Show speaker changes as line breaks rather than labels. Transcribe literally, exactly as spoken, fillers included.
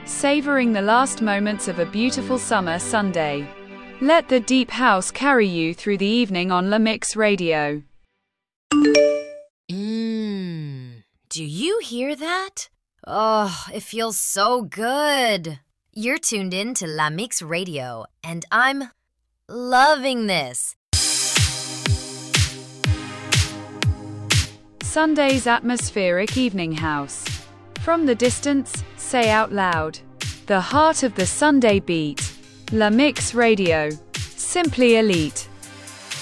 savoring the last moments of a beautiful summer Sunday. Let the deep house carry you through the evening on La Mix Radio.
Mmm, do you hear that? Oh, it feels so good. You're tuned in to La Mix Radio, and I'm loving this.
Sunday's atmospheric evening house. From the distance, say out loud. The heart of the Sunday beat. La Mix Radio. Simply elite.